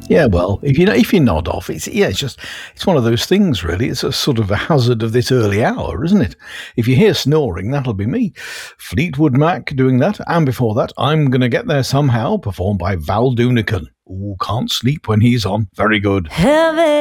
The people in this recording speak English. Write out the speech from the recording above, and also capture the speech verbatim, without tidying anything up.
Yeah, well, if you if you nod off, it's yeah, it's just it's one of those things. Really, it's a sort of a hazard of this early hour, isn't it? If you hear snoring, that'll be me, Fleetwood Mac, doing that. And before that, I'm gonna get there somehow, performed by Val Doonican. Ooh, can't sleep when he's on. Very good. Heaven.